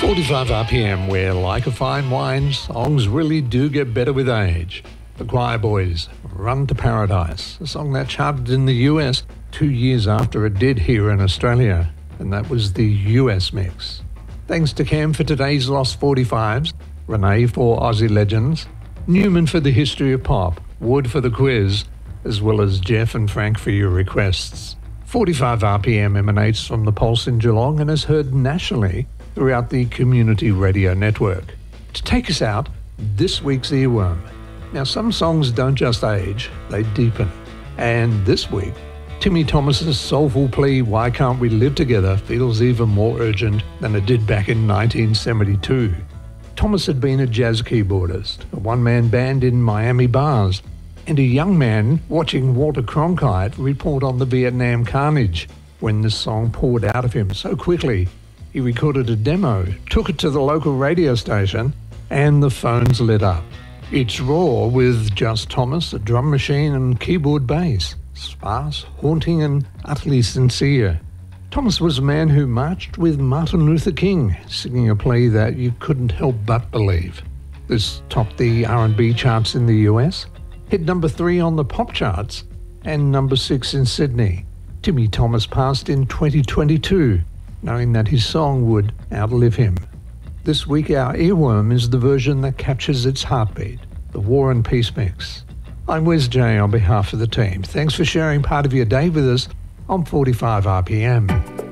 45 RPM, where like a fine wine, songs really do get better with age. The Choir Boys, Run to Paradise, a song that charted in the US 2 years after it did here in Australia, and that was the US mix. Thanks to Cam for today's Lost 45s, Renee for Aussie Legends, Newman for the History of Pop, Wood for the quiz, as well as Jeff and Frank for your requests. 45 RPM emanates from the Pulse in Geelong and is heard nationally throughout the Community Radio Network. To take us out, this week's earworm. Now, some songs don't just age, they deepen. And this week, Timmy Thomas's soulful plea, Why Can't We Live Together, feels even more urgent than it did back in 1972. Thomas had been a jazz keyboardist, a one-man band in Miami bars, and a young man watching Walter Cronkite report on the Vietnam carnage when this song poured out of him so quickly. He recorded a demo, took it to the local radio station, and the phones lit up. It's raw with just Thomas, a drum machine and keyboard bass. Sparse, haunting and utterly sincere. Thomas was a man who marched with Martin Luther King, singing a plea that you couldn't help but believe. This topped the R&B charts in the US, hit number 3 on the pop charts, and number 6 in Sydney. Timmy Thomas passed in 2022, knowing that his song would outlive him. This week our earworm is the version that captures its heartbeat, the War and Peace mix. I'm Wes J on behalf of the team. Thanks for sharing part of your day with us on 45 RPM.